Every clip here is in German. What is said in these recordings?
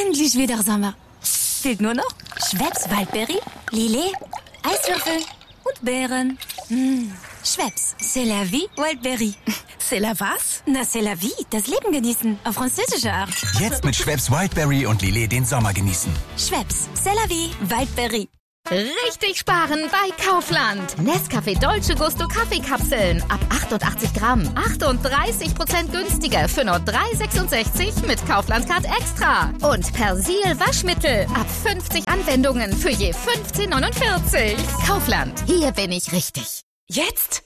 Endlich wieder Sommer. Fehlt nur noch Schweppes Waldberry, Lillet, Eiswürfel und Beeren. Schweppes, c'est la vie, Waldberry. C'est la was? Na, c'est la vie, das Leben genießen, auf französische Art. Jetzt mit Schweppes Wildberry und Lillet den Sommer genießen. Schweppes, c'est la vie, Waldberry. Richtig sparen bei Kaufland. Nescafé Dolce Gusto Kaffeekapseln. Ab 88 Gramm. 38% günstiger für nur 3,66 mit Kaufland Card Extra. Und Persil Waschmittel. Ab 50 Anwendungen für je 15,49. Kaufland. Hier bin ich richtig. Jetzt?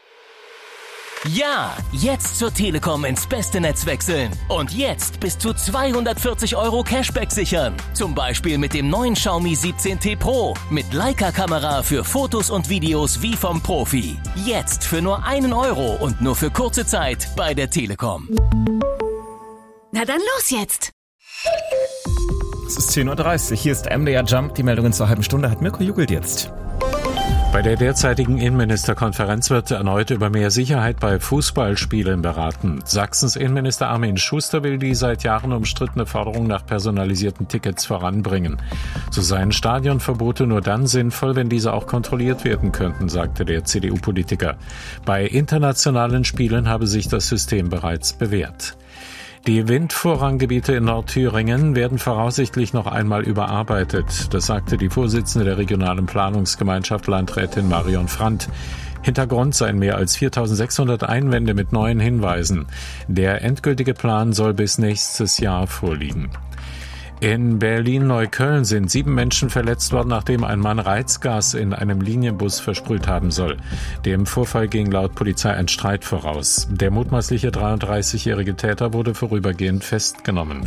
Ja, jetzt zur Telekom ins beste Netz wechseln. Und jetzt bis zu 240 € Cashback sichern. Zum Beispiel mit dem neuen Xiaomi 17T Pro. Mit Leica-Kamera für Fotos und Videos wie vom Profi. Jetzt für nur 1 € und nur für kurze Zeit bei der Telekom. Na dann los jetzt. Es ist 10:30 Uhr. Hier ist MDR Jump. Die Meldungen zur halben Stunde hat Mirko Jugelt jetzt. Bei der derzeitigen Innenministerkonferenz wird erneut über mehr Sicherheit bei Fußballspielen beraten. Sachsens Innenminister Armin Schuster will die seit Jahren umstrittene Forderung nach personalisierten Tickets voranbringen. So seien Stadionverbote nur dann sinnvoll, wenn diese auch kontrolliert werden könnten, sagte der CDU-Politiker. Bei internationalen Spielen habe sich das System bereits bewährt. Die Windvorranggebiete in Nordthüringen werden voraussichtlich noch einmal überarbeitet. Das sagte die Vorsitzende der regionalen Planungsgemeinschaft Landrätin Marion Frandt. Hintergrund seien mehr als 4.600 Einwände mit neuen Hinweisen. Der endgültige Plan soll bis nächstes Jahr vorliegen. In Berlin-Neukölln sind 7 Menschen verletzt worden, nachdem ein Mann Reizgas in einem Linienbus versprüht haben soll. Dem Vorfall ging laut Polizei ein Streit voraus. Der mutmaßliche 33-jährige Täter wurde vorübergehend festgenommen.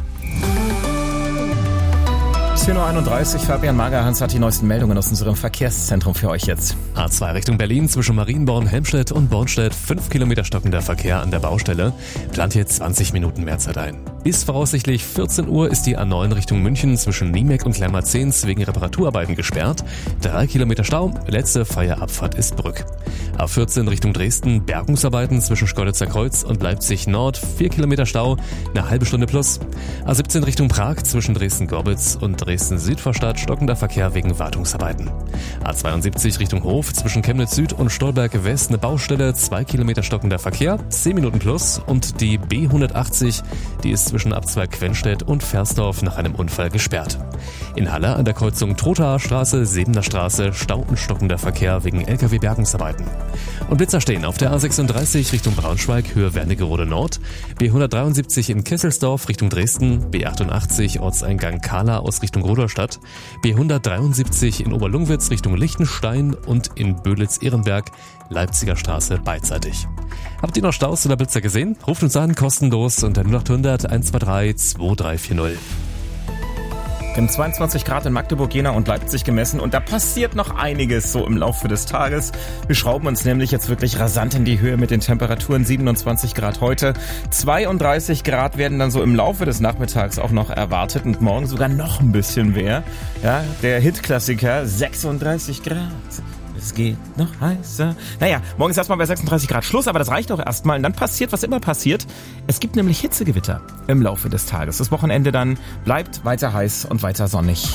10:31 Uhr, Fabian Magerhans hat die neuesten Meldungen aus unserem Verkehrszentrum für euch jetzt. A2 Richtung Berlin zwischen Marienborn, Helmstedt und Bornstedt. 5 Kilometer stockender Verkehr an der Baustelle. Plant hier 20 Minuten mehr Zeit ein. Bis voraussichtlich 14 Uhr ist die A9 Richtung München zwischen Niemek und Klemmer-Zehns wegen Reparaturarbeiten gesperrt. 3 Kilometer Stau, letzte freie Abfahrt ist Brück. A14 Richtung Dresden, Bergungsarbeiten zwischen Schkeuditzer Kreuz und Leipzig Nord. 4 Kilometer Stau, eine halbe Stunde plus. A17 Richtung Prag zwischen Dresden-Gorbitz und Dresden-Südvorstadt stockender Verkehr wegen Wartungsarbeiten. A72 Richtung Hof zwischen Chemnitz Süd und Stolberg West eine Baustelle, 2 Kilometer stockender Verkehr, 10 Minuten plus. Und die B180, die ist zwischen Abzweig Quenstedt und Versdorf nach einem Unfall gesperrt. In Halle an der Kreuzung Trothaer Straße, Sebener Straße, Stau und stockender Verkehr wegen LKW-Bergungsarbeiten. Und Blitzer stehen auf der A36 Richtung Braunschweig, Höhe Wernigerode Nord, B173 in Kesselsdorf Richtung Dresden, B88 Ortseingang Kahla aus Richtung Rudolstadt, B173 in Oberlungwitz Richtung Lichtenstein und in Böhlitz-Ehrenberg, Leipziger Straße beidseitig. Habt ihr noch Staus oder Blitzer gesehen? Ruft uns an, kostenlos unter 0800 123 2340. Wir haben 22 Grad in Magdeburg, Jena und Leipzig gemessen und da passiert noch einiges so im Laufe des Tages. Wir schrauben uns nämlich jetzt wirklich rasant in die Höhe mit den Temperaturen. 27 Grad heute, 32 Grad werden dann so im Laufe des Nachmittags auch noch erwartet und morgen sogar noch ein bisschen mehr. Ja, der Hitklassiker 36 Grad. Es geht noch heißer. Naja, morgen ist erstmal bei 36 Grad Schluss, aber das reicht auch erstmal. Und dann passiert, was immer passiert. Es gibt nämlich Hitzegewitter im Laufe des Tages. Das Wochenende dann bleibt weiter heiß und weiter sonnig.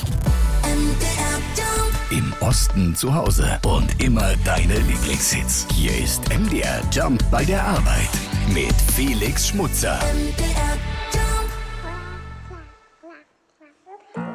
Im Osten zu Hause und immer deine Lieblingshits. Hier ist MDR Jump bei der Arbeit mit Felix Schmutzer. MDR Jump.